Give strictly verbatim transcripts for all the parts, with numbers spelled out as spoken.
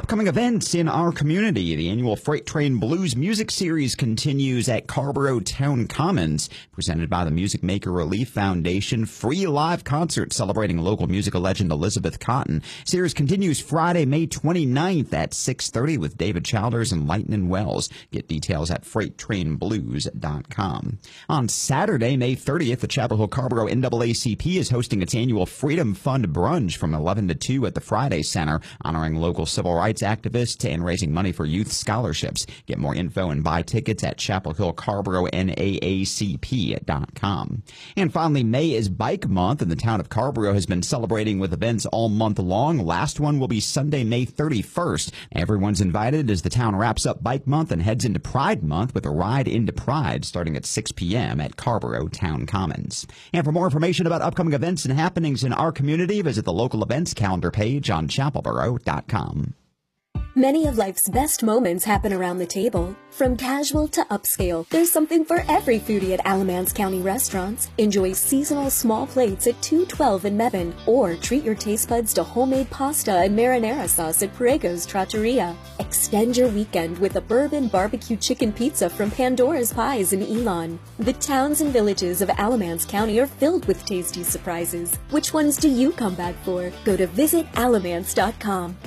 Upcoming events in our community. The annual Freight Train Blues Music Series continues at Carrboro Town Commons, presented by the Music Maker Relief Foundation. Free live concert celebrating local musical legend Elizabeth Cotten. Series continues Friday, May twenty-ninth at six thirty with David Childers and Lightnin' Wells. Get details at freight train blues dot com. On Saturday, May thirtieth, the Chapel Hill Carrboro N double A C P is hosting its annual Freedom Fund Brunch from eleven to two at the Friday Center, honoring local civil rights activists and raising money for youth scholarships. Get more info and buy tickets at chapel hill carboro N A A C P dot com. And finally, May is Bike Month, and the town of Carrboro has been celebrating with events all month long. Last one will be Sunday, May thirty-first. Everyone's invited as the town wraps up Bike Month and heads into Pride Month with a ride into Pride starting at six p.m. at Carrboro Town Commons. And for more information about upcoming events and happenings in our community, visit the local events calendar page on chapel boro dot com. Many of life's best moments happen around the table. From casual to upscale, there's something for every foodie at Alamance County Restaurants. Enjoy seasonal small plates at two twelve in Mebane, or treat your taste buds to homemade pasta and marinara sauce at Parego's Trattoria. Extend your weekend with a bourbon barbecue chicken pizza from Pandora's Pies in Elon. The towns and villages of Alamance County are filled with tasty surprises. Which ones do you come back for? Go to visit alamance dot com.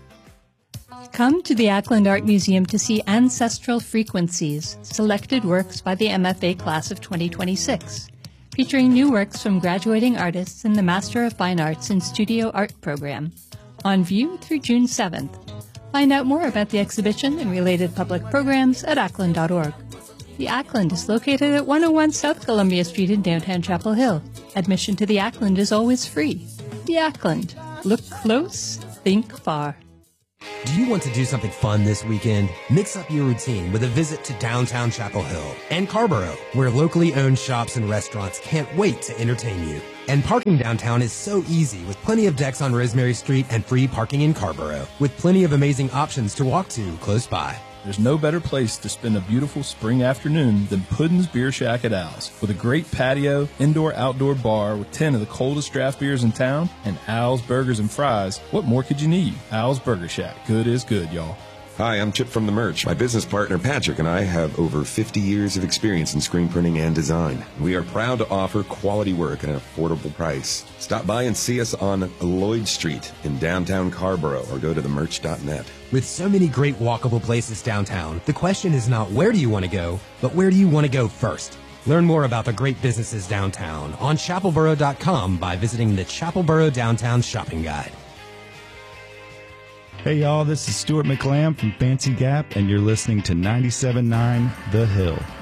Come to the Ackland Art Museum to see Ancestral Frequencies, selected works by the M F A class of twenty twenty-six, featuring new works from graduating artists in the Master of Fine Arts in Studio Art program, on view through June seventh. Find out more about the exhibition and related public programs at ackland dot org. The Ackland is located at one oh one South Columbia Street in downtown Chapel Hill. Admission to the Ackland is always free. The Ackland. Look close, think far. Do you want to do something fun this weekend? Mix up your routine with a visit to downtown Chapel Hill and Carrboro, where locally owned shops and restaurants can't wait to entertain you. And parking downtown is so easy with plenty of decks on Rosemary Street and free parking in Carrboro, with plenty of amazing options to walk to close by. There's no better place to spend a beautiful spring afternoon than Puddin's Beer Shack at Al's. With a great patio, indoor-outdoor bar with ten of the coldest draft beers in town, and Al's Burgers and Fries, what more could you need? Al's Burger Shack. Good is good, y'all. Hi, I'm Chip from The Merch. My business partner, Patrick, and I have over fifty years of experience in screen printing and design. We are proud to offer quality work at an affordable price. Stop by and see us on Lloyd Street in downtown Carrboro, or go to the merch dot net. With so many great walkable places downtown, the question is not where do you want to go, but where do you want to go first? Learn more about the great businesses downtown on chapel boro dot com by visiting the Chapelboro Downtown Shopping Guide. Hey y'all, this is Stuart McLam from Fancy Gap, and you're listening to ninety-seven point nine The Hill.